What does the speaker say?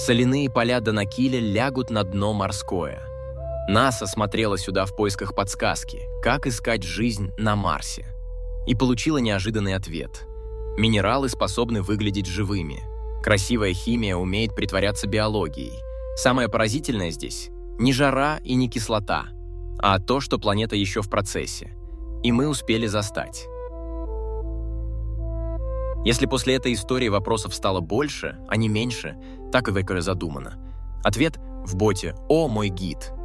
Соляные поля Данакиля лягут на дно морское. НАСА смотрела сюда в поисках подсказки, как искать жизнь на Марсе. И получила неожиданный ответ. Минералы способны выглядеть живыми. Красивая химия умеет притворяться биологией. Самое поразительное здесь – не жара и не кислота, а то, что планета еще в процессе. И мы успели застать. Если после этой истории вопросов стало больше, а не меньше, так и в Экоре задумано. Ответ в боте «О, мой гид».